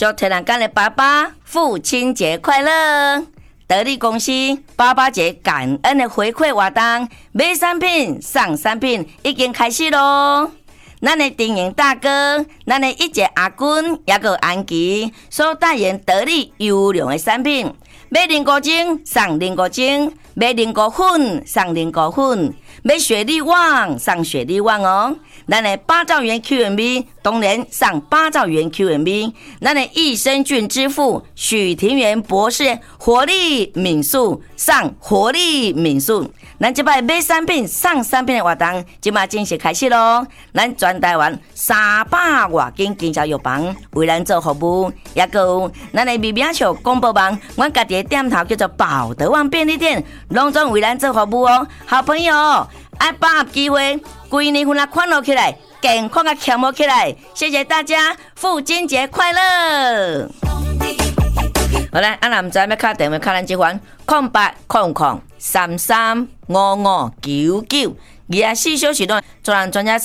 祝天然干的爸爸父亲节快乐！得力公司爸爸节感恩的回馈活动，买产品送产品已经开始咯。咱的丁营大哥，咱的一姐阿君，也个安琪所代言得力优良的产品，买菱角精送菱角精，买菱角粉送菱角粉，买雪莉网送雪莉网哦。咱的8兆元 QMB 当然上8兆元 QMB， 咱的益生菌之父许庭元博士活力敏素上活力敏素，咱这摆买产品送产品的活动，即马正式开始咯。咱全台湾300多间经销药房为咱做服务，也有咱的微名笑广播网，阮家己的店头叫做宝德旺便利店，拢总为咱做服务哦。好朋友，爱把握机会，规年份啊快乐起来，健康啊强活起来。谢谢大家，父亲节快乐！好来，咱唔知要敲电话敲咱这番0800335599，24小时段做人专家。